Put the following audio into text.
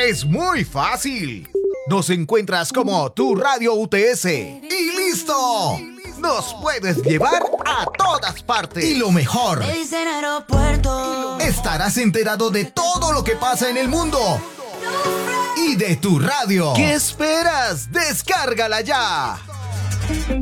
Es muy fácil. Nos encuentras como Tu Radio UTS y listo. Nos puedes llevar a todas partes. Y lo mejor, Me dicen aeropuerto. estarás enterado de todo lo que pasa en el mundo y de tu radio. ¿Qué esperas? Descárgala ya.